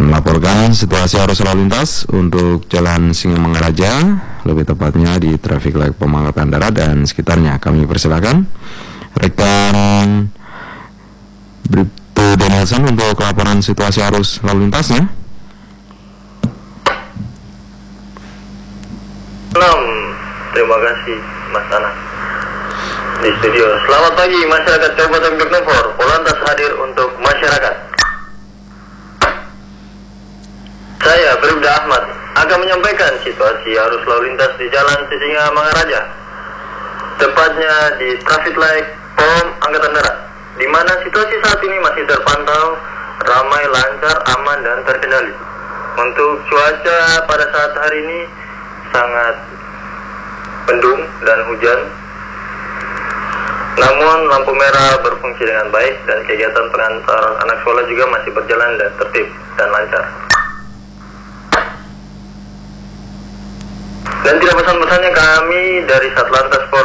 akan melaporkan situasi arus lalu lintas untuk Jalan Singamangaraja, lebih tepatnya di traffic light Pemangkatan Darat dan sekitarnya. Kami persilakan rekan Bribtu Danielson untuk laporan situasi arus lalu lintasnya. Terima kasih Mas Ana di studio. Selamat pagi masyarakat Kabupaten Birnuvor. Polantas hadir untuk masyarakat. Saya Bribda Ahmad akan menyampaikan situasi arus lalu lintas di Jalan Sisingamangaraja, tepatnya di traffic light POM Angkatan Darat, di mana situasi saat ini masih terpantau ramai, lancar, aman, dan terkendali. Untuk cuaca pada saat hari ini sangat mendung dan hujan, namun lampu merah berfungsi dengan baik dan kegiatan pengantar anak sekolah juga masih berjalan dan tertib dan lancar. Dan tidak pesan-pesannya kami dari Satlantas Polres